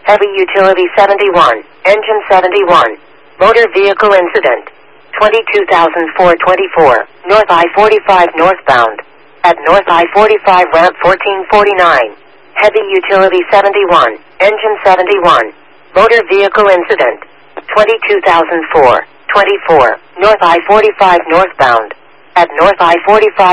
Heavy Utility 71, Engine 71, Motor Vehicle Incident, 22,424, North I-45 northbound, at North I-45 Ramp 1449. Heavy Utility 71, Engine 71, Motor Vehicle Incident, 22,424, North I-45 northbound, at North I-45